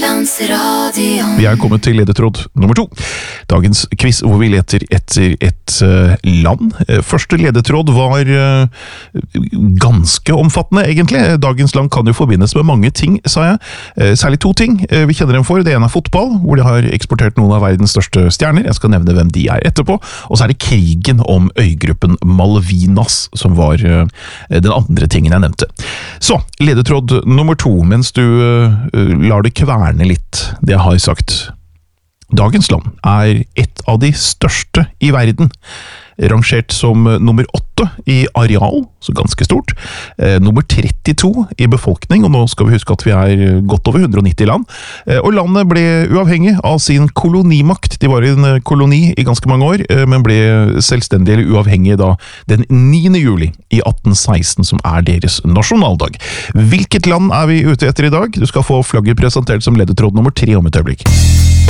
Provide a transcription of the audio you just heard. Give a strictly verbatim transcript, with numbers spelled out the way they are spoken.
Fedrelandsradioen. Vi er kommet til ledetråd nummer to. Dagens quiz hvor vi leter etter et uh, land. Første ledetråd var uh, ganske omfattende, egentlig. Dagens land kan jo forbindes med mange ting, sa jeg. Uh, særlig to ting uh, vi kjenner dem for. Det ene er fotball, hvor de har eksportert noen av verdens største stjerner. Jeg skal nevne hvem de er etterpå. Og så er det krigen om øygruppen Malvinas, som var uh, den andre tingen jeg nevnte. Så, ledetråd nummer to, mens du uh, lar det kverne litt, det jeg har sagt. Dagens land er et av de største i verden, rangert som nummer åtte i areal, så ganske stort, eh, nummer trettito i befolkning, og nå skal vi huske at vi er godt over hundre og nitti land, eh, og landet ble uavhengig av sin kolonimakt. De var i en koloni i ganske mange år, eh, men ble selvstendig eller uavhengig da den niende juli i atten seksten, som er deres nasjonaldag. Hvilket land er vi ute etter i dag? Du skal få flagget presentert som ledetråd nummer tre om et øyeblikk.